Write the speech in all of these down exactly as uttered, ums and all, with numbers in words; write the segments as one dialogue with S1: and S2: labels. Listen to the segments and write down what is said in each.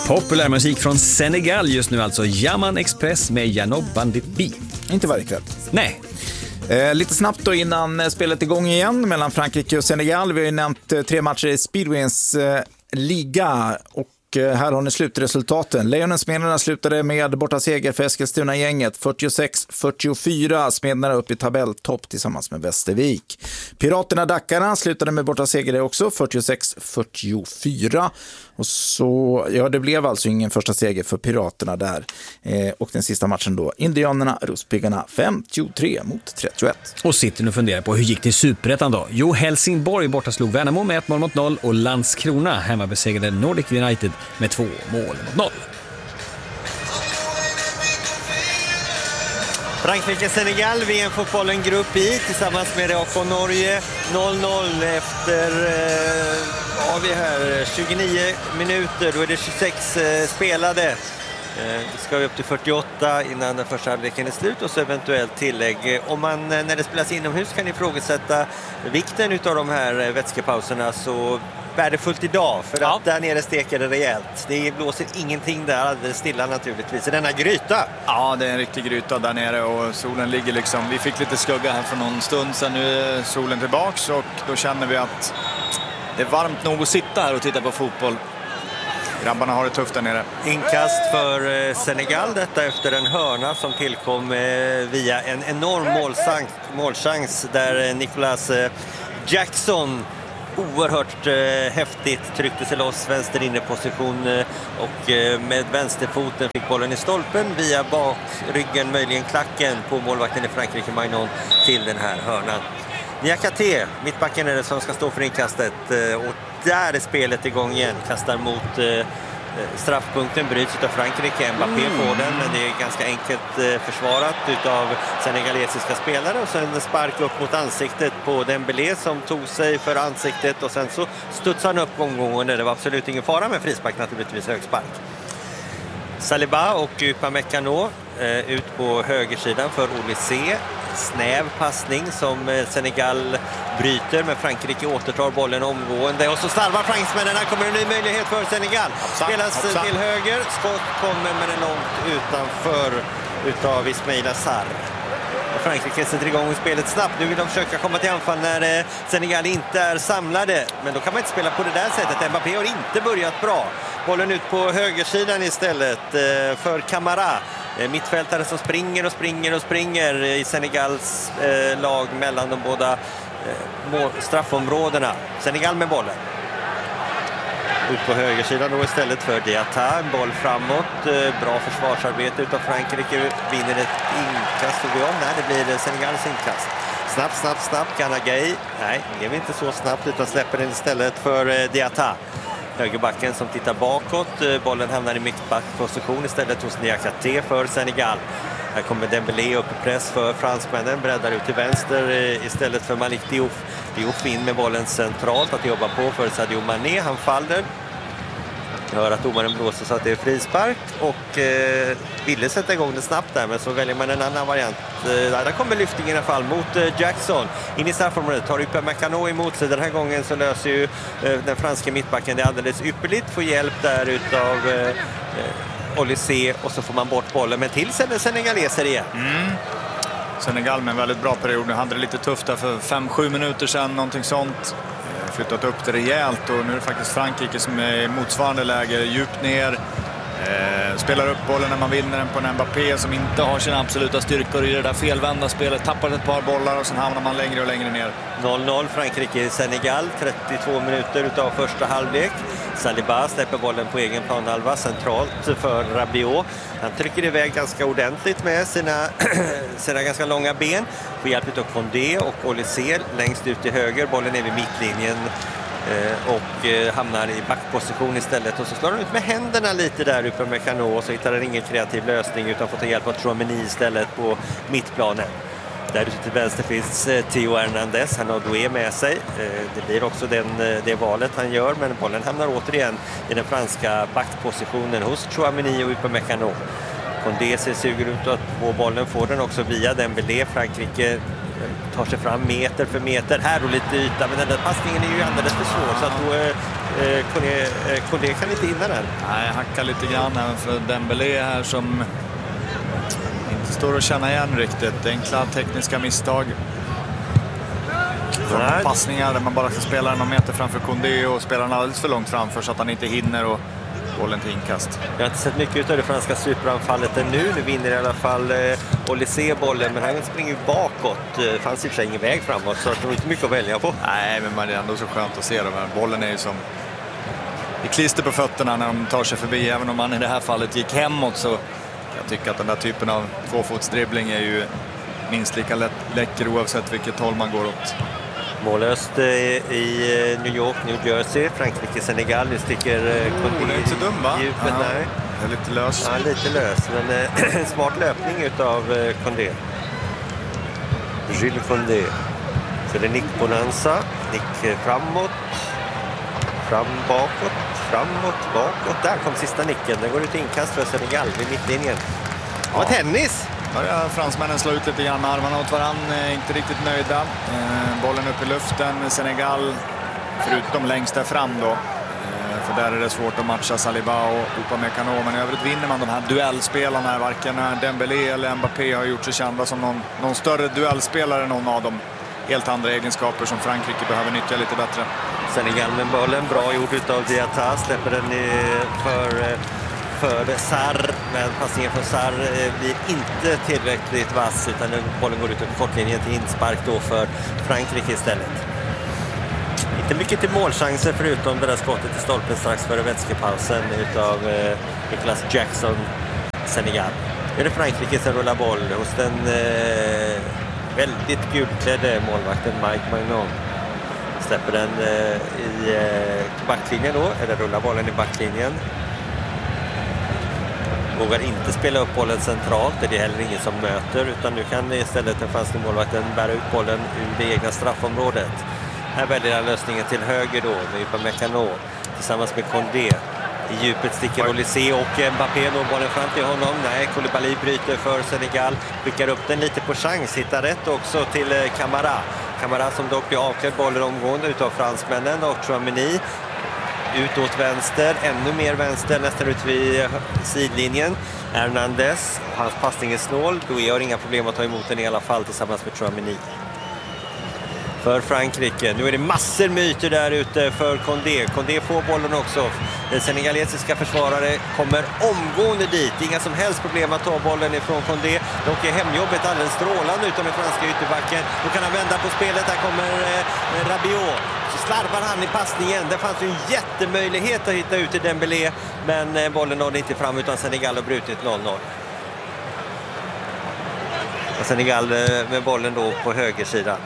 S1: Populär musik från Senegal just nu, alltså Yaman Express med Janob Bandit B.
S2: Inte varje kväll.
S1: Nej.
S2: Eh, lite snabbt då innan spelet igång igen mellan Frankrike och Senegal. Vi har ju nämnt eh, tre matcher i Speedwins eh, liga och eh, här har ni slutresultaten. Lejonen Smederna slutade med borta seger för Eskilstuna-gänget fyrtiosex fyrtiofyra. Smederna upp i tabelltopp tillsammans med Västervik. Piraterna Dackarna slutade med borta seger också fyrtiosex fyrtiofyra. Och så, ja, det blev alltså ingen första seger för Piraterna där. Eh, och den sista matchen då, Indianerna, Rospiggarna femtiotre mot trettioett.
S1: Och sitter nu och funderar på hur gick det i Superettan då? Jo, Helsingborg borta slog Värnamo med ett mål mot noll och Landskrona hemma besegrade Nordic United med två mål mot noll.
S3: Frankrike-Senegal, V M-fotbollen grupp I tillsammans med A K Norge noll noll efter eh, ja, vi här tjugonio minuter, då är det tjugosex eh, spelade. Eh, det ska vi upp till fyrtioåtta innan den första halvleken är slut och så eventuellt tillägg. Om man när det spelas inomhus kan ifrågasätta vikten utav de här vätskepauserna, så värdefullt idag, för
S4: ja.
S3: att där nere steker det rejält. Det blåser ingenting där, alldeles stilla naturligtvis. Denna gryta.
S4: Ja, det är en riktig gryta där nere och solen ligger liksom. Vi fick lite skugga här för någon stund sedan, nu är solen tillbaks och då känner vi att det är varmt nog att sitta här och titta på fotboll. Grabbarna har det tufft där nere.
S3: Inkast för Senegal, detta efter en hörna som tillkom via en enorm målchans, målchans där Nicolas Jackson oerhört eh, häftigt tryckte sig loss vänster inne position eh, och eh, med vänsterfoten fick bollen i stolpen via bakryggen, möjligen klacken på målvakten i Frankrike, Magnon, till den här hörnan. Niakate, mittbacken är det som ska stå för inkastet eh, och där är spelet igång igen, kastar mot eh, straffpunkten, bryts av Frankrike. Mbappé får den, men det är ganska enkelt eh, försvarat utav senegalesiska spelare och sen spark upp mot ansiktet på Dembélé som tog sig för ansiktet och sen så studsade han upp omgående. Det var absolut ingen fara med frispark, naturligtvis högspark. Saliba och Upamecano eh, ut på högersidan för Olysée. Snäv passning som Senegal bryter, men Frankrike återtar bollen omgående och så starvar fransmännen. Här kommer en ny möjlighet för Senegal. Spelas hoppsan till höger, skott kommer men är långt utanför utav Ismail Assar. Frankrike sätter igång spelet snabbt. Nu vill de försöka komma till anfall när Senegal inte är samlade, men då kan man inte spela på det där sättet. Mbappé har inte börjat bra. Bollen ut på högersidan istället för Camara. Mittfältare som springer och springer och springer i Senegals eh, lag mellan de båda eh, straffområdena. Senegal med bollen. Ut på högersidan då istället för Diatta. En boll framåt. Eh, bra försvarsarbete utav Frankrike. Vinner ett inkast. Och ja, nej, det blir Senegals inkast. Snabbt, snabbt, snabbt. Kanagay. Nej, det är inte så snabbt utan släpper den istället för eh, Diatta. Högerbacken som tittar bakåt. Bollen hamnar i mittbackposition istället hos Niakate för Senegal. Här kommer Dembélé upp i press för fransmännen. Breddar ut till vänster istället för Malik Diouf. Diouf in med bollen centralt att jobba på för Sadio Mané. Han faller. Jag hör att domaren blåser så att det är frispark och eh, ville sätta igång det snabbt där, men så väljer man en annan variant. Eh, där kommer lyftningen i alla fall mot eh, Jackson. In i straffområdet tar Upamecano emot sig. Den här gången så löser ju eh, den franska mittbacken det alldeles ypperligt. Får hjälp där utav eh, eh, Olysée och så får man bort bollen. Men till sen är senegaleser igen.
S4: Mm. Senegal med en väldigt bra period. Nu hade det lite tufft där för fem sju minuter sedan, någonting sånt. Flyttat upp det rejält och nu är det faktiskt Frankrike som är i motsvarande läge, djupt ner, eh, spelar upp bollen när man vinner den på en Mbappé som inte har sina absoluta styrkor i det där felvända spelet, tappar ett par bollar och sen hamnar man längre och längre ner.
S3: noll noll Frankrike-Senegal, trettiotvå minuter utav första halvlek. Saliba släpper bollen på egen planhalva centralt för Rabiot. Han trycker iväg ganska ordentligt med sina, sina ganska långa ben. Får hjälp av Condé och Olysée längst ut till höger. Bollen är vid mittlinjen eh, och eh, hamnar i backposition istället. Och så slår han ut med händerna lite där uppe med Cano och så hittar han ingen kreativ lösning utan får ta hjälp av Tchouaméni istället på mittplanen. Där ute till vänster finns eh, Theo Hernandez. Han har Doué med sig. Eh, det blir också den, eh, det valet han gör. Men bollen hamnar återigen i den franska backpositionen hos Tchouaméni och Upamecano. Condé ser suger ut att få bollen. Får den också via Dembélé. Frankrike tar sig fram meter för meter. Här då lite yta, men den där passningen är ju alldeles för svår. Så att då eh, Kondé, eh, Kondé kan inte hinna den.
S4: Nej, hackar lite grann även för Dembélé här som inte står att känna igen riktigt. Enkla tekniska misstag. Från passningar där man bara ska spela någon meter framför Kondé och spela den alldeles för långt framför så att han inte hinner och bollen till inkast.
S3: Jag har inte sett mycket av det franska superanfallet ännu. Nu vinner i alla fall eh, Olysée bollen, men han springer bakåt. Det fanns i och för sig ingen väg framåt, så det var inte mycket att välja på.
S4: Nej, men det är ändå så skönt att se det. Bollen är ju som i klister på fötterna när de tar sig förbi. Även om man i det här fallet gick hemåt, så jag tycker att den där typen av tvåfotsdribbling är ju minst lika lätt, läcker oavsett vilket håll man går åt.
S3: Målöst i New York, New Jersey, Frankrike, Senegal. Nu sticker Kondé
S4: oh, det är inte så dum, va?
S3: Djupet,
S4: ja,
S3: nej.
S4: Det är lite lös.
S3: Ja, lite lös, men en smart löpning utav Kondé. Jules Kondé. Så det är nick Bonanza, nick framåt, fram bakåt, framåt, bakåt. Där kom sista nicken. Den går ut i inkast för Senegal vid mittlinjen. Ja, ja. Tennis!
S4: Ja, fransmännen slår ut lite grann med armarna åt varann, inte riktigt nöjda. Eh, bollen upp i luften, Senegal förutom längst där fram då. Eh, för där är det svårt att matcha Saliba och Upamecano, men i övrigt vinner man de här duellspelarna. Varken Dembélé eller Mbappé har gjort sig kända som någon, någon större duellspelare, någon av dem. Helt andra egenskaper som Frankrike behöver nyttja lite bättre.
S3: Senegal med bollen, bra gjort utav Diatta, släpper den i, för... för Sarr, men passningen från Sarr blir inte tillräckligt vass, utan bollen går ut över kortlinjen till inspark då för Frankrike istället. Inte mycket till målchanser förutom det där skottet i stolpen strax före vätskepausen utav eh, Nicolas Jackson, Senegal. Nu är det Frankrike som rullar boll hos den eh, väldigt gulklädde målvakten Mike Maignan. Släpper den eh, i eh, backlinjen då, eller rullar bollen i backlinjen. Vågar inte spela upp bollen centralt, det är heller ingen som möter, utan nu kan istället den franska målvakten bära ut bollen ur det egna straffområdet. Här väljer han lösningen till höger då med Upamecano tillsammans med Kondé. I djupet sticker Olysée och Mbappé når bollen fram till honom. Nej, Koulibaly bryter för Senegal, skickar upp den lite på chans, hittar rätt också till Camara. Camara som dock blir avklädd bollen omgående utav fransmännen och Tchouaméni. Ut åt vänster, ännu mer vänster, nästan ut vid sidlinjen. Hernandez, hans passning är snål. Då har inga problem att ta emot den i alla fall tillsammans med Tchouaméni. För Frankrike, nu är det massor myter där ute för Kondé. Kondé får bollen också. Den senegalesiska försvarare kommer omgående dit. Inga som helst problem att ta bollen ifrån Kondé. Dock är hemjobbet alldeles strålande utan den franska ytterbacken. Då kan han vända på spelet. Där kommer eh, Rabiot. Så slarvar han i passningen. Det fanns ju en jättemöjlighet att hitta ut till Dembélé. Men eh, bollen nådde inte fram utan Senegal har brutit noll noll. Och Senegal eh, med bollen då på högersidan.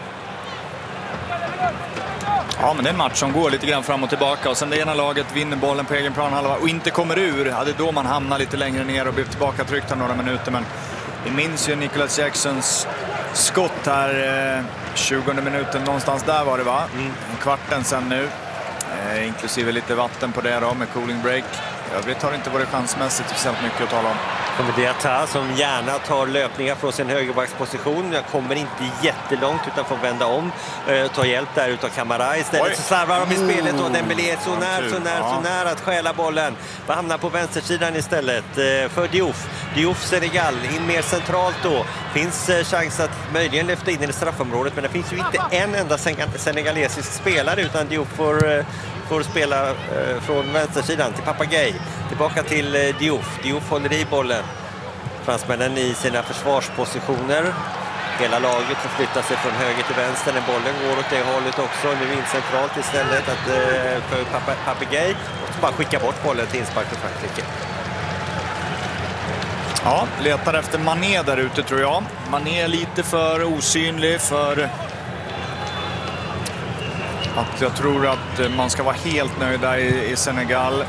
S4: Ja, men det är en match som går lite grann fram och tillbaka och sen det ena laget vinner bollen på egen planhalva och inte kommer ur. Ja, det är då man hamnar lite längre ner och blir tillbaka tryckt några minuter. Men vi minns ju Nicolas Jacksons skott här eh, tjugonde minuten, någonstans där var det, va? Mm. En kvarten sen nu. Eh, inklusive lite vatten på det då med cooling break. I övrigt har det inte varit chansmässigt speciellt mycket att tala om.
S3: Kommer Diatta som gärna tar löpningar från sin högerbacksposition. Jag kommer inte jättelångt utan får vända om. Eh, ta hjälp där utav Camara. Istället Oj. så slarvar de i spelet och Dembélé är så när, så när, ja. så när att stjäla bollen. Man hamnar på vänstersidan istället eh, för Diouf. Diouf Senegal in mer centralt då. Finns eh, chans att möjligen lyfta in i straffområdet, men det finns ju inte en enda senegalesisk spelare utan Diouf får... Eh, får spela eh, från vänstersidan till Papagay. Tillbaka till eh, Diouf. Diouf håller i bollen. Fransmännen i sina försvarspositioner. Hela laget förflyttar sig från höger till vänster när bollen går åt det hållet också. Nu in centralt istället att, eh, för Pap Papagay. Och så bara skicka bort bollen till inspark för Frankrike.
S4: Ja, letar efter Mané där ute tror jag. Mané är lite för osynlig för... Att jag tror att man ska vara helt nöjda i, i Senegal.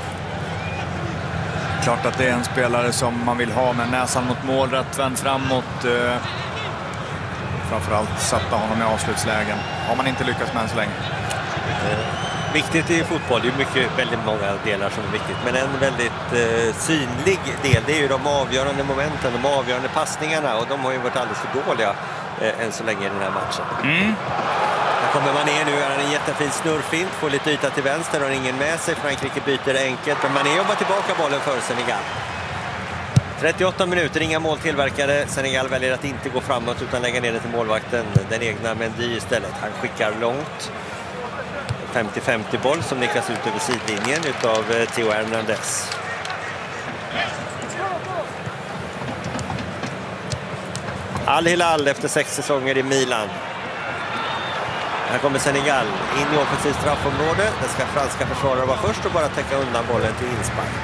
S4: Klart att det är en spelare som man vill ha med näsan mot mål, rättvänd framåt. Eh, framförallt sätta honom i avslutslägen. Har man inte lyckats med än så länge.
S3: Eh, viktigt i fotboll, det är mycket, väldigt många delar som är viktigt. Men en väldigt eh, synlig del, det är ju de avgörande momenten, de avgörande passningarna. Och de har ju varit alldeles för dåliga eh, än så länge i den här matchen.
S2: Mm.
S3: Här kommer Mané nu, gör han en jättefin snurrfint, får lite yta till vänster och ingen med sig. Frankrike byter enkelt, men Mané jobbar tillbaka bollen för Senegal. trettioåtta minuter, inga mål tillverkade. Senegal väljer att inte gå framåt utan lägga ner det till målvakten, den egna Mendy istället. Han skickar långt. femtio femtio boll som nickas ut över sidlinjen utav eh, Theo Hernandez. Al Hilal efter sex säsonger i Milan. Här kommer Senegal in i offensivt straffområde. Det ska franska försvarare vara först och bara täcka undan bollen till inspark.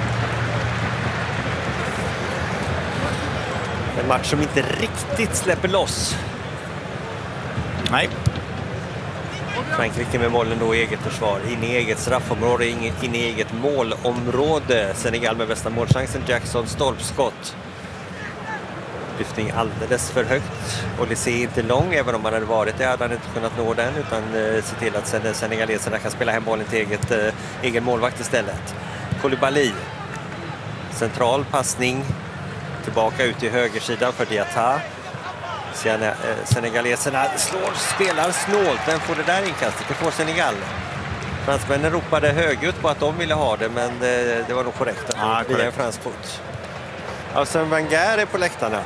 S3: En match som inte riktigt släpper loss.
S2: Nej.
S3: Frankrike med bollen då i eget försvar. In i eget straffområde, in i eget målområde. Senegal med bästa målchansen. Jackson stolpskott. Lyftning alldeles för högt. Olysée är inte lång, även om han hade varit det hade han inte kunnat nå den, utan eh, se till att senegaleserna kan spela hem bollen till eget, eh, egen målvakt istället. Koulibaly. Central passning. Tillbaka ut i högersidan för Diatta. Sen, eh, senegaleserna slår, spelar snålt. Vem får det där inkastet? Det får Senegal. Fransmännen ropade högljutt på att de ville ha det, men det, det var nog korrekt.
S2: Ah,
S3: via en fransk fot. Arsène Wenger är på läktarna.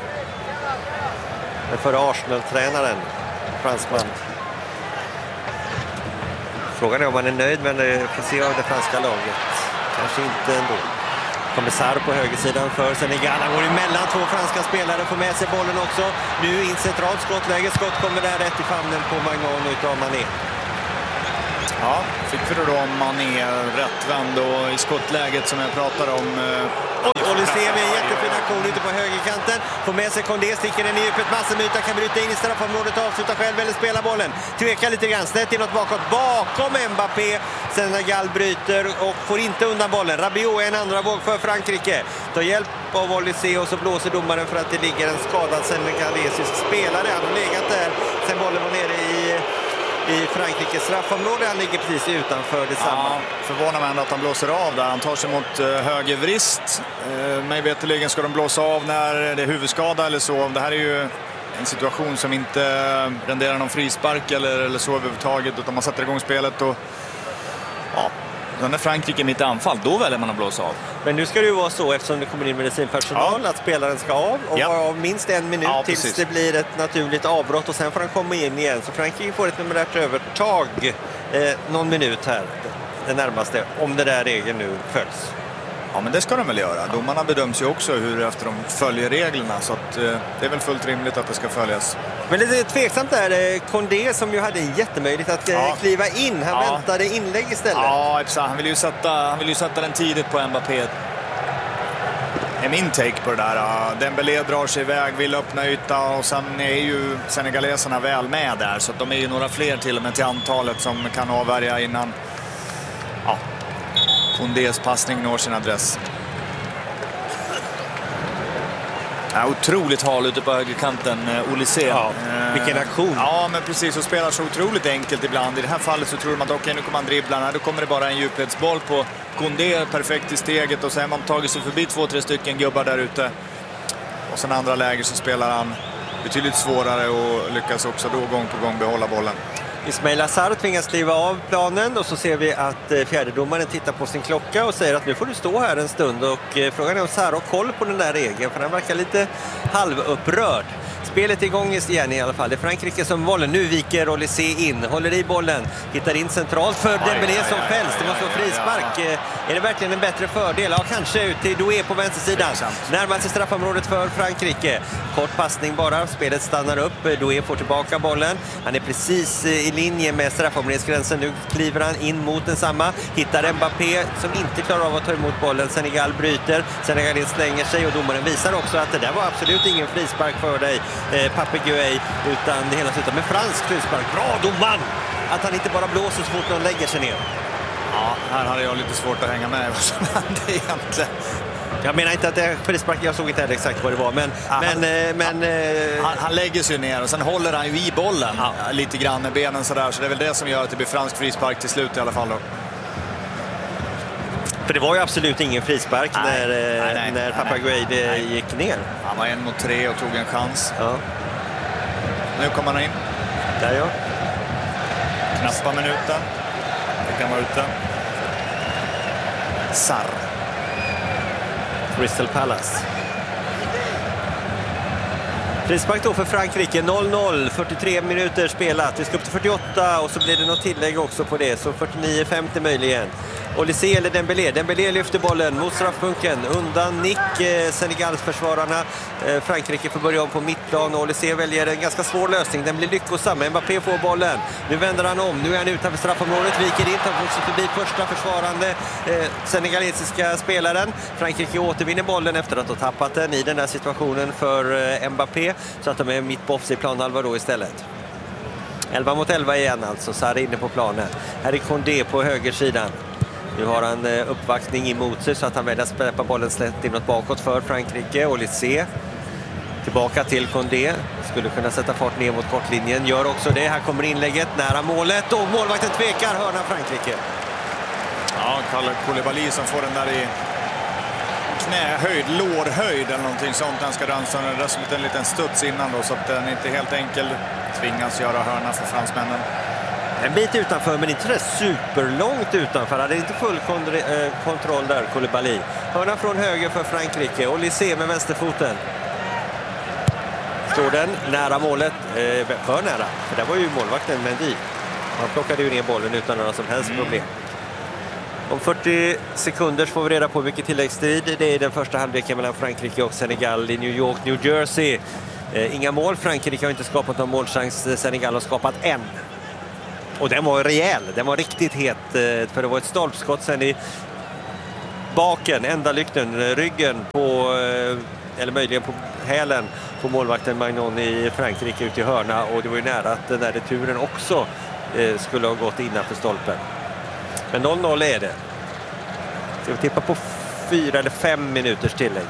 S3: Den förre Arsenal-tränaren, fransman. Frågan är om han är nöjd, men det får se av det franska laget. Kanske inte ändå. Kommer Sarr på högersidan för Senegal. Han går emellan två franska spelare, får med sig bollen också. Nu in centralt skottläge. Skott kommer där rätt i famnen på Magnon utav Mané.
S4: Ja, fick för då Mané rättvänd och i skottläget som jag pratade om.
S3: Och Olysée med en jättefin aktion ute på högerkanten. Får med sig Condé, sticker den i djupet. Massemyta kan bryta in i straffområdet, avsluta själv eller spela bollen. Tvekar lite grann, snett inåt bakåt. Bakom Mbappé. Senegal bryter och får inte undan bollen. Rabiot är en andra våg för Frankrike. Tar hjälp av Olysée och så blåser domaren för att det ligger en skadad senegalesisk spelare. Han har legat där sen bollen var nere i... i Frankrikes straffområde. Han ligger precis utanför detsamma.
S4: Ja, förvånar mig ändå att han blåser av där. Han tar sig mot uh, höger vrist. Uh, mig veterligen ska de blåsa av när det är huvudskada eller så. Det här är ju en situation som inte renderar någon frispark eller, eller så överhuvudtaget, utan man sätter igång spelet och ja, när Frankrike är mitt anfall, då väljer man att blåsa av.
S3: Men nu ska det ju vara så, eftersom det kommer in medicinpersonal, ja, att spelaren ska av och
S4: ja.
S3: vara av minst en minut, ja, tills det blir ett naturligt avbrott och sen får han komma in igen. Så Frankrike får ett numerärt övertag eh, någon minut här, det närmaste, om det där regeln nu följs.
S4: Ja, men det ska de väl göra. Domarna bedöms ju också hur efter de följer reglerna, så att, eh, det är väl fullt rimligt att det ska följas.
S3: Men det är tveksamt där, eh, Condé som ju hade en jättemöjlighet att eh, ja. kliva in. Han ja. väntade inlägg istället.
S4: Ja, exakt. Han vill ju sätta, han vill ju sätta den tidigt på Mbappé. Är min take på det där. Dembélé drar sig iväg, vill öppna yta och sen är ju senegaleserna väl med där, så att de är ju några fler till och med till antalet som kan avvärja innan ja, Condés passning når sin adress. Ja, otroligt hal ute på högerkanten, Olysée.
S3: Ja, vilken aktion.
S4: Ja, men precis, och spelar så otroligt enkelt ibland. I det här fallet så tror man att okej, okay, nu kommer han dribbla. Nej, då kommer det bara en djupledsboll på Condé, perfekt i steget, och sen har man tagit sig förbi två, tre stycken gubbar där ute. Och sen andra läger så spelar han betydligt svårare och lyckas också då gång på gång behålla bollen.
S3: Ismail Assar tvingas kliva av planen och så ser vi att fjärdedomaren tittar på sin klocka och säger att nu får du stå här en stund, och frågan är om Sarr har koll på den där regeln, för han verkar lite halvupprörd. Spelet är igång igen i alla fall. Det är Frankrike som bollen. Nu viker Olysée in. Håller i bollen. Hittar in centralt för Dembélé som fälls. Det måste vara frispark. Är det verkligen en bättre fördel? Ja, kanske ut till Doué på vänstersidan. Närmar sig straffområdet för Frankrike. Kort passning bara. Spelet stannar upp. Doué får tillbaka bollen. Han är precis i linje med straffområdesgränsen. Nu kliver han in mot densamma. Hittar Mbappé som inte klarar av att ta emot bollen. Senegal bryter. Senegal slänger sig och domaren visar också att det där var absolut ingen frispark för dig, Eh, Pape Gueye, utan det hela slutar med fransk frispark. Bra domaren! Att han inte bara blåser så fort någon lägger sig ner.
S4: Ja, här hade jag lite svårt att hänga med vad som hände egentligen.
S3: Jag menar inte att det är frispark, jag såg inte heller exakt vad det var, men,
S4: ja,
S3: men,
S4: han,
S3: eh, men eh,
S4: han, han lägger sig ner och sen håller han ju i bollen ja. lite grann med benen sådär, så det är väl det som gör att det blir fransk frispark till slut i alla fall då.
S3: För det var ju absolut ingen frispark nej, när,
S4: nej, nej,
S3: när
S4: nej,
S3: Pape Gueye gick ner.
S4: Han var en mot tre och tog en chans.
S3: Ja.
S4: Nu kommer han in.
S3: Där ja.
S4: Knappa minuten. Det kan vara ute. Sarr.
S3: Crystal Palace. Frispark då för Frankrike, noll noll, fyrtiotre minuter spelat. Vi ska upp till fyrtioåtta och så blir det något tillägg också på det, så fyrtionio femtio möjligen. Olysée eller Dembélé. Dembélé lyfter bollen mot straffpunkten. Undan nick eh, Senegals försvararna. Eh, Frankrike får börja om på mittplan och Olysée väljer en ganska svår lösning. Den blir lyckosam. Mbappé får bollen. Nu vänder han om. Nu är han utanför straffområdet. Viker in. Han får förbi första försvarande eh, senegalesiska spelaren. Frankrike återvinner bollen efter att ha tappat den i den här situationen för eh, Mbappé. Så att de är mitt på offside planhalva då istället. elva mot elva igen alltså. Sarr inne på planen. Här är Condé på högersidan. Nu har han uppvaktning emot sig så att han väljer att släppa bollen slätt inåt bakåt för Frankrike. Olysée tillbaka till Condé. Skulle kunna sätta fart ner mot kortlinjen. Gör också det. Här kommer inlägget nära målet. Och målvakten tvekar. Hörna Frankrike.
S4: Ja, Kalle Koulibaly som får den där i knähöjd, lårhöjd eller någonting sånt. Han ska dansa den där som en liten studs innan då, så att den inte helt enkel tvingas göra hörna för fransmännen.
S3: En bit utanför, men inte så superlångt utanför. Han hade inte full kontroll där, Koulibaly. Hörna från höger för Frankrike. Olysée med vänsterfoten. Står den nära målet. Eh, för nära. För där var ju målvakten Mendy. Han plockade ju ner bollen utan några som helst problem. Om fyrtio sekunder får vi reda på vilket tilläggstid det är i den första halvleken mellan Frankrike och Senegal i New York, New Jersey. Eh, inga mål. Frankrike har inte skapat någon målchans. Senegal har skapat en. Och den var rejäl, den var riktigt het, för det var ett stolpskott sen i baken, ända lykten, ryggen på, eller möjligen på hälen på målvakten Magnon i Frankrike ut i hörna, och det var ju nära att den där returen också skulle ha gått innanför stolpen. Men noll noll är det. Ska vi tippa på fyra eller fem minuters tillägg.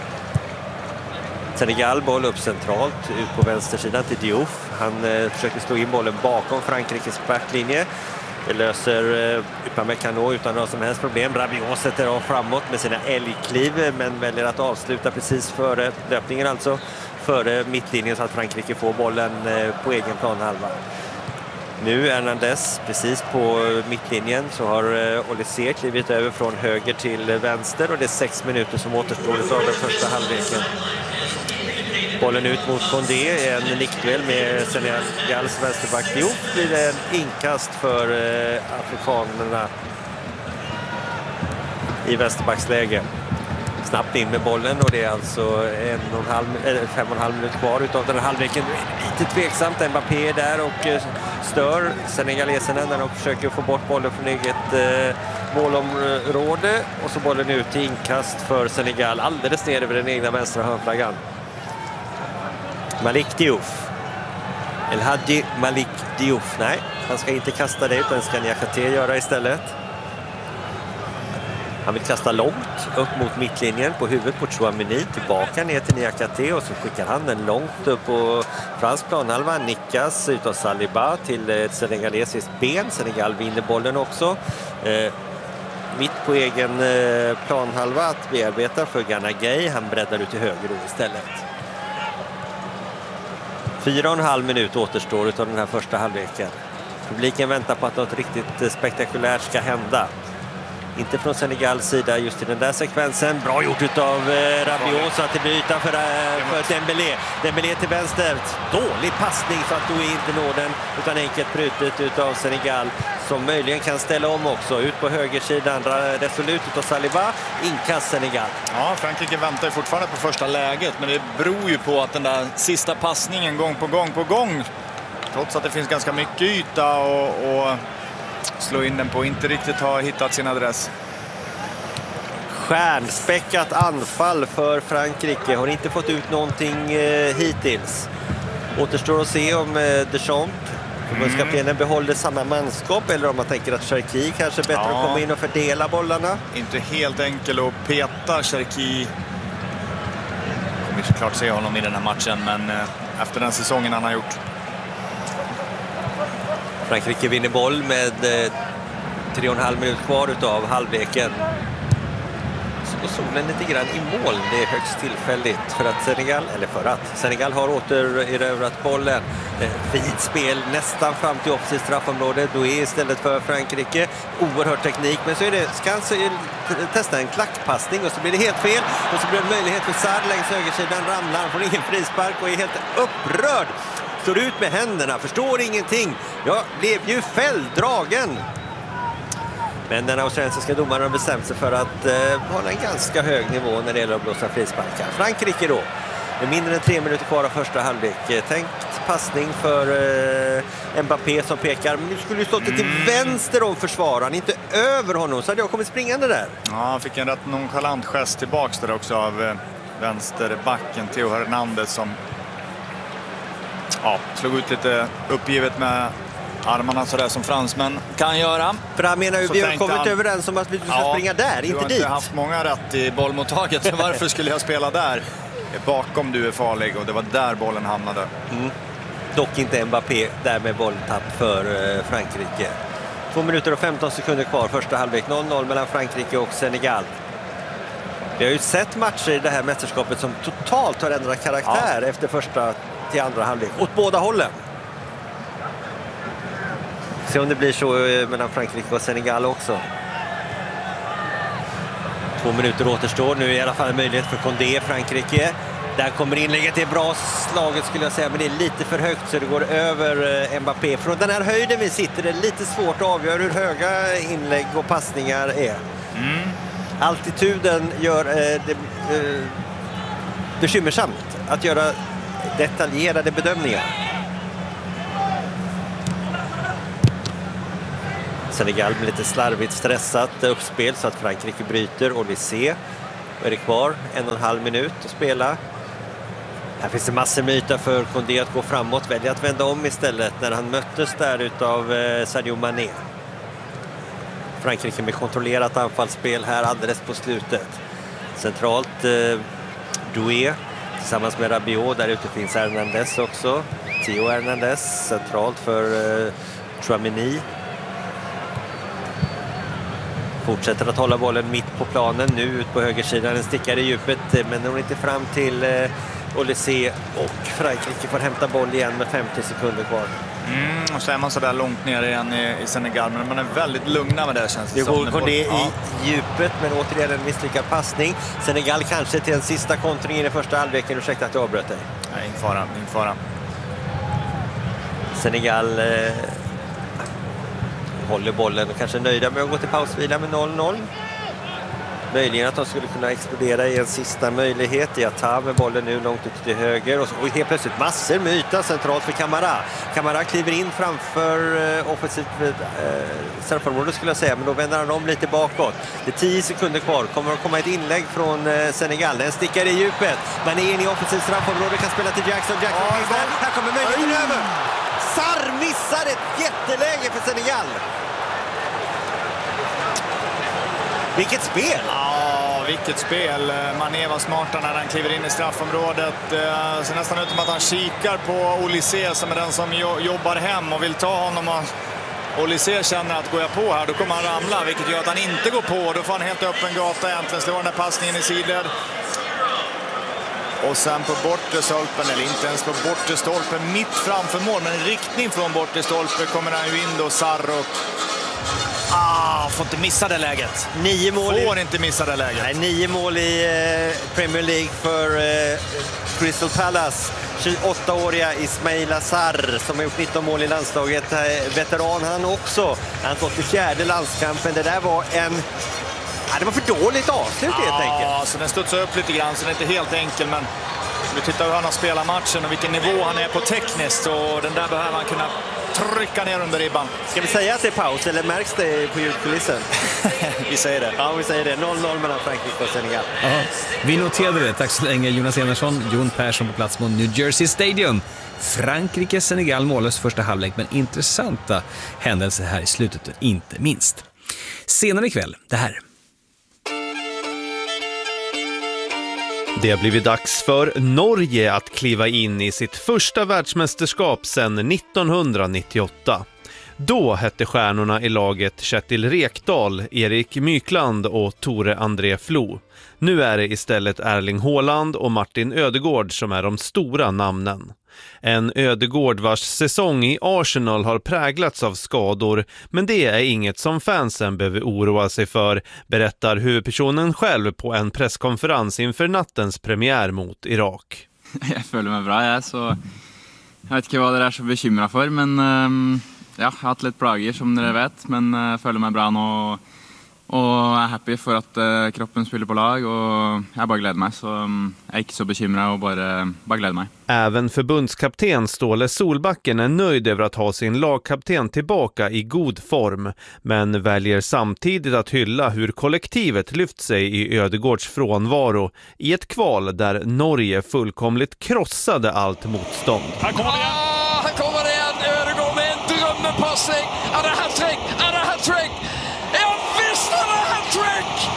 S3: Senegal boll upp centralt ut på vänstersidan till Diouf. Han eh, försöker slå in bollen bakom Frankrikes backlinje. Det löser eh, Upamecano utan några som helst problem. Rabiot sätter av framåt med sina älgkliv, men väljer att avsluta precis före löpningen, alltså före mittlinjen, så att Frankrike får bollen eh, på egen planhalva. Nu Hernandez precis på mittlinjen, så har eh, Olysée klivit över från höger till vänster, och det är sex minuter som återstår av den första halvleken. Bollen ut mot Condé, en nickduell med Senegals vänsterback Diouf. Blir det en inkast för eh, afrikanerna i vänsterbacksläge. Snabbt in med bollen, och det är alltså en och en halv, eller fem och en halv minut kvar utav den här halvleken. Lite tveksamt, Mbappé är där och eh, stör senegaleserna när de försöker få bort bollen från eget eh, målområde. Och så bollen ut till inkast för Senegal, alldeles ner över den egna vänstra hörnflaggan. Malik Diouf. El Hadji Malik Diouf. Nej, han ska inte kasta det, utan ska Niakhaté göra istället. Han vill kasta långt upp mot mittlinjen på huvudet på Chouameni, tillbaka ner till Niakhaté, och så skickar han den långt upp på fransk planhalva. Nickas utav Saliba till ett senegalesiskt ben. Senegal vinner bollen också. Eh, mitt på egen eh, planhalva att bearbeta för Gana Gueye. Han breddar ut till höger då istället. Fyra och en halv minut återstår av den här första halvleken. Publiken väntar på att något riktigt spektakulärt ska hända. Inte från Senegals sida just i den där sekvensen. Bra gjort av eh, Rabiot, så att det blir ytan för, eh, för Dembélé. Dembélé till vänster. Dålig passning så att du inte når den, utan enkelt brutet utav Senegal, som möjligen kan ställa om också. Ut på högersidan, resolut utav Saliba. Inkast Senegal.
S4: Ja, Frankrike väntar fortfarande på första läget, men det beror ju på att den där sista passningen gång på gång på gång, trots att det finns ganska mycket yta och, och slå in den på, inte riktigt har hittat sin adress.
S3: Stjärnspäckat anfall för Frankrike. Har inte fått ut någonting eh, hittills. Återstår att se om eh, Deschamps, förbundskaptenen, mm. behåller samma manskap, eller om man tänker att Cherki kanske är bättre ja. att komma in och fördela bollarna.
S4: Inte helt enkel att peta Cherki. Kommer såklart se honom i den här matchen, men eh, efter den säsongen han har gjort.
S3: Frankrike vinner boll med eh, tre och en halv minut kvar utav halvleken. så går solen lite grann i moln. Det är högst tillfälligt för att Senegal, eller för att Senegal har återerövrat bollen. Fint spel nästan fram till offensivt straffområde. Då är istället för Frankrike oerhört teknik. Men så är det, ska han testa en klackpassning och så blir det helt fel. Och så blir det möjlighet för Sarr längs högersidan. Ramlar, han får ingen frispark och är helt upprörd. Står ut med händerna, förstår ingenting. Jag blev ju fälld, dragen. Men den australiensiska domaren har bestämt sig för att eh, hålla en ganska hög nivå när det gäller att blåsa frisparkar. Frankrike då, med mindre än tre minuter kvar av första halvlek. Tänkt passning för eh, Mbappé som pekar. Men nu skulle ju stått till mm. vänster om försvararen, inte över honom. Så hade jag kommit springande där.
S4: Ja, han fick en rätt nonchalant gest tillbaks där också av eh, vänsterbacken Theo Hernandez som ja, slog ut lite uppgivet med armarna sådär som fransmän kan göra.
S3: För han menar ju,
S4: så
S3: vi har kommit
S4: han,
S3: överens om att vi ska ja, springa där, inte dit.
S4: Du har inte haft många rätt i bollmottaget, så varför skulle jag spela där? Bakom du är farlig, och det var där bollen hamnade.
S3: Mm. Dock inte Mbappé, där med bolltapp för eh, Frankrike. Två minuter och femton sekunder kvar, första halvlek. noll noll mellan Frankrike och Senegal. Vi har ju sett matcher i det här mästerskapet som totalt har ändrat karaktär ja. efter första till andra halvlek. Åt båda hållen. Se om det blir så mellan Frankrike och Senegal också. Två minuter återstår. Nu är i alla fall en möjlighet för Condé, Frankrike. Där kommer inlägget. Det är bra slaget skulle jag säga, men det är lite för högt så det går över Mbappé. Från den här höjden vi sitter det är lite svårt att avgöra hur höga inlägg och passningar är. Mm. Altituden gör eh, det eh, bekymmersamt att göra detaljerade bedömningar. Senegal blir lite slarvigt stressat uppspel så att Frankrike bryter. Olysée är det kvar en och en halv minut att spela. Här finns det massor med yta för Condé att gå framåt. Väljer att vända om istället när han möttes där utav eh, Sadio Mané. Frankrike med kontrollerat anfallsspel här alldeles på slutet. Centralt eh, Doué tillsammans med Rabiot. Där ute finns Hernandez också. Theo Hernandez centralt för eh, Tchouaméni. Fortsätter att hålla bollen mitt på planen. Nu ut på högersidan. Den stickar i djupet men når inte fram till eh, Olysée. Och Frankrike får hämta boll igen med femtio sekunder kvar.
S4: Mm, och så är man så där långt ner igen i, i Senegal. Men man är väldigt lugna med det, känns det,
S3: det
S4: som.
S3: Det går det i djupet, men återigen en misslyckad passning. Senegal kanske till en sista kontring i den första halvleken. Ursäkta att jag avbröt dig.
S4: Nej, ingen fara, ingen fara.
S3: Senegal eh, håller bollen och kanske nöjda med att gå till pausvila med noll noll. Möjligen att de skulle kunna explodera i en sista möjlighet i att ta med bollen nu långt ut till höger. Och, så, och helt plötsligt massor med yta centralt för Camara. Camara kliver in framför eh, offensivt eh, straffområdet skulle jag säga. Men då vänder han om lite bakåt. Det är tio sekunder kvar. Kommer att komma ett inlägg från eh, Senegal. Den stickar i djupet. Man är in i offensivt straffområde. Kan spela till Jackson. Jackson ja, finns där. Här kommer möjligheten Aj. över. Sarr missar ett jätteläge för Senegal. Vilket spel!
S4: Ja, vilket spel. Mané var smarta när han kliver in i straffområdet. Det ser nästan ut som att han kikar på Olysée som är den som jobbar hem och vill ta honom. Olysée känner att går jag på här, då kommer han ramla. Vilket gör att han inte går på. Då får han helt öppen gata egentligen. Slår den där passningen i sidled. Och sen på bortre stolpen, eller inte ens på bortre stolpen, mitt framför mål. Men en riktning från bortre stolpen kommer han ju in då, Sarr, och Ah, får inte missa det läget.
S3: Nio mål
S4: får
S3: i...
S4: inte missa det läget.
S3: Nej, nio mål i eh, Premier League för eh, Crystal Palace. tjugoåttaåriga Ismaila Sarr som har gjort nitton mål i landslaget. Eh, veteran han också. Han har fått i fjärde landskampen. Det där var en... Ja, det var för dåligt avslut helt
S4: ja,
S3: enkelt.
S4: Ja, så den studsar upp lite grann, så det är inte helt enkel, men vi tittar hur han har spelat matchen och vilken nivå han är på tekniskt, och den där behöver han kunna trycka ner under ribban.
S3: Ska vi säga att det är paus eller märks det på ljudkulissen?
S4: Vi säger det.
S3: Ja, vi säger det. noll noll mellan Frankrike och Senegal.
S1: Aha. Vi noterade det. Tack så länge Jonas Enarsson. Jon Persson på plats mot New Jersey Stadium. Frankrike-Senegal mållös första halvlek, men intressanta händelser här i slutet, inte minst. Senare ikväll, det här.
S5: Det har blivit dags för Norge att kliva in i sitt första världsmästerskap sedan nittonhundranittioåtta. Då hette stjärnorna i laget Kjetil Rekdal, Erik Mykland och Tore André Flo. Nu är det istället Erling Haaland och Martin Ödegård som är de stora namnen. En Ödegård vars säsong i Arsenal har präglats av skador, men det är inget som fansen behöver oroa sig för, berättar huvudpersonen själv på en presskonferens inför nattens premiär mot Irak.
S6: Jag føler mig bra, jag, så jag vet inte vad det är så bekymrad för, men um, ja, jag har haft lite plager som ni vet, men jag uh, føler mig bra nu och är happy för att uh, kroppen spelar på lag och jag bara gläder mig, så um, jag är inte så bekymrad och bara, bara gläder mig.
S5: Även förbundskapten Ståle Solbacken är nöjd över att ha sin lagkapten tillbaka i god form, men väljer samtidigt att hylla hur kollektivet lyft sig i Ödegårds frånvaro i ett kval där Norge fullkomligt krossade allt motstånd.
S7: Här kommer det igen! Ah, här kommer det igen! Ödegård med en drömmepassning! Är det hattrick? Är det hattrick? Ja, visst är det hattrick!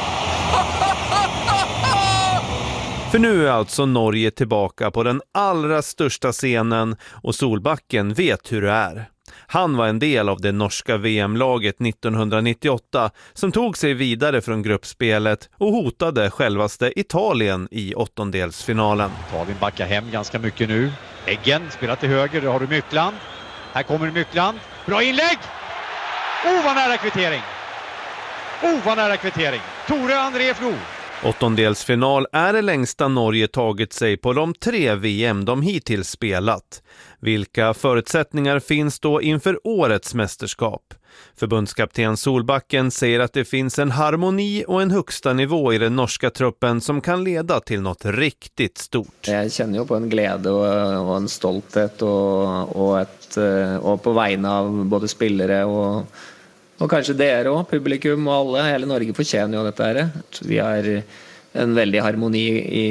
S5: För nu är alltså Norge tillbaka på den allra största scenen och Solbacken vet hur det är. Han var en del av det norska V M-laget nittonhundranittioåtta som tog sig vidare från gruppspelet och hotade självaste Italien i åttondelsfinalen.
S8: Italien backar hem ganska mycket nu. Eggen spelar till höger, då har du Mykland. Här kommer Mykland. Bra inlägg! Oh, vad nära kvittering! Oh, vad nära kvittering! Tore André Flo.
S5: Åttondelsfinal är det längsta Norge tagit sig på de tre V M de hittills spelat. Vilka förutsättningar finns då inför årets mästerskap? Förbundskapten Solbacken säger att det finns en harmoni och en högsta nivå i den norska truppen som kan leda till något riktigt stort.
S9: Jag känner ju på en glädje och, och en stolthet och, och, ett, och på vägna av både spelare och Och kanske dere og publikum og alle, hele Norge fortjener jo dette her. Vi har en veldig harmoni i